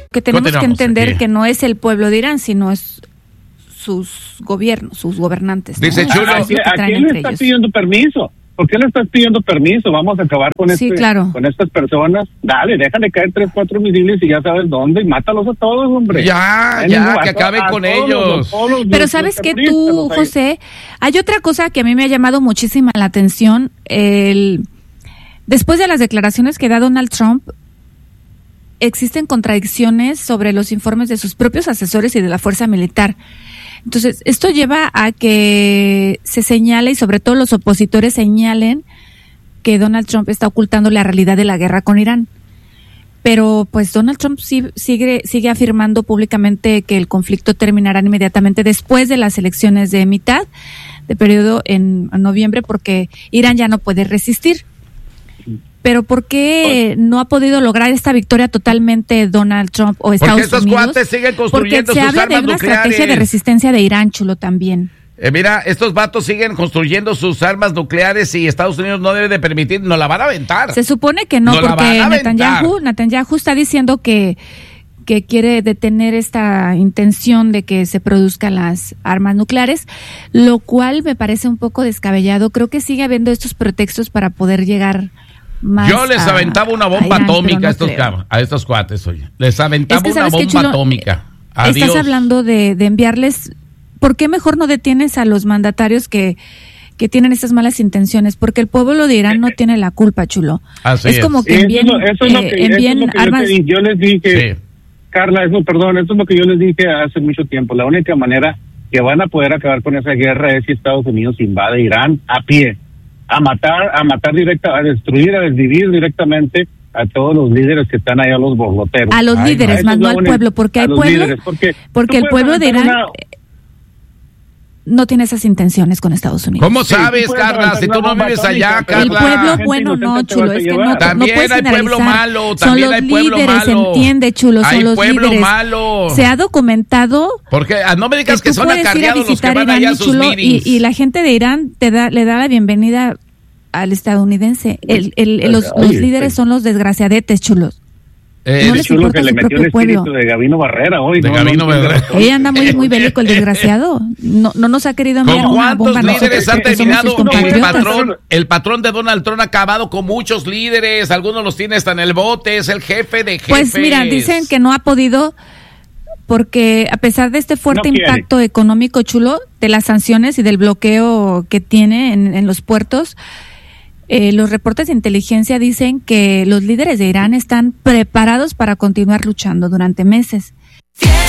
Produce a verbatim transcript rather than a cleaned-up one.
Que tenemos que entender aquí? que no es el pueblo de Irán, sino es sus gobiernos, sus gobernantes, ¿no? Dice Chulo, ¿A, quién- a quién le estás pidiendo permiso? ¿Por qué le estás pidiendo permiso? Vamos a acabar con, Sí, este, claro. con estas personas. Dale, déjale caer tres, cuatro misiles y ya sabes dónde y mátalos a todos, hombre. Ya, Ven, ya, a que to- acabe a con todos ellos. los- todos los- Pero los sabes que terroristas, tú, los hay. José, hay otra cosa que a mí me ha llamado muchísima la atención. El, después de las declaraciones que da Donald Trump, existen contradicciones sobre los informes de sus propios asesores y de la fuerza militar. Entonces, esto lleva a que se señale, y sobre todo los opositores señalen, que Donald Trump está ocultando la realidad de la guerra con Irán. Pero pues Donald Trump sí, sigue, sigue afirmando públicamente que el conflicto terminará inmediatamente después de las elecciones de mitad de periodo en, en noviembre, porque Irán ya no puede resistir. Pero ¿por qué no ha podido lograr esta victoria totalmente Donald Trump o Estados Porque estos Unidos? cuates siguen construyendo Porque se sus habla de armas una estrategia de nucleares. resistencia de Irán, Chulo, también. Eh, mira, estos vatos siguen construyendo sus armas nucleares y Estados Unidos no debe de permitir, nos la van a aventar. Se supone que no, Nos la porque van a aventar. Netanyahu, Netanyahu está diciendo que, que quiere detener esta intención de que se produzcan las armas nucleares, lo cual me parece un poco descabellado. Creo que sigue habiendo estos pretextos para poder llegar más. Yo les a- aventaba una a bomba Irán, atómica pero no a estos creo. cabros, a estos cuates, oye. Les aventaba Es que, una ¿sabes qué, bomba Chulo? atómica. Adiós. Estás hablando de, de enviarles. ¿Por qué mejor no detienes a los mandatarios que, que tienen estas malas intenciones? Porque el pueblo de Irán no tiene la culpa, Chulo. Así es es. como que Eso es envíen, lo- eso es lo eh, que- eso es envíen lo que yo te armas. di- Yo les dije, Sí. Carla, eso, perdón, eso es lo que yo les dije hace mucho tiempo. La única manera que van a poder acabar con esa guerra es si Estados Unidos invade Irán a pie, a matar, a matar directa, a destruir, a desvivir directamente a todos los líderes que están allá, los borloteros. A los Ay, líderes, Eso más es no la al única- pueblo, porque a hay los pueblo, líderes, porque porque tú el puedes pueblo de aventar Irán una- no tiene esas intenciones con Estados Unidos. ¿Cómo Sí, sabes, tú puedes Carla? aventar Si tú una no bomba vives atómica, allá, pero El Carla. pueblo gente bueno inocente no, te Chulo, vas a es que llevar. no, no También puedes hay pueblo generalizar. malo, Son también los hay pueblo líderes, malo. entiende, Chulo, son Hay los pueblo líderes. malo. Se ha documentado Porque ah, no me digas que, tú son puedes ir a acarreados los que visitar van Irán, allá a y, sus Chulo, y, meetings. y la gente de Irán te da, le da la bienvenida al estadounidense. El, el, el- los, Ay, los líderes son los desgraciadetes, Chulos. Eh, no el les chulo importa que le su metió el propio pueblo. espíritu de Gabino Barrera hoy. De no, Gabino no, no, Barrera. no, Ella anda muy muy bélico el desgraciado. No, no nos ha querido enviar ¿Con una cuántos bomba. líderes han nosotros, que somos terminado? sus El compatriotas. patrón, el patrón de Donald Trump ha acabado con muchos líderes. Algunos los tiene hasta en el bote. Es el jefe de jefes. Pues mira, dicen que no ha podido porque a pesar de este fuerte No quiere. impacto económico, Chulo, de las sanciones y del bloqueo que tiene en, en los puertos, eh, los reportes de inteligencia dicen que los líderes de Irán están preparados para continuar luchando durante meses. Fiel.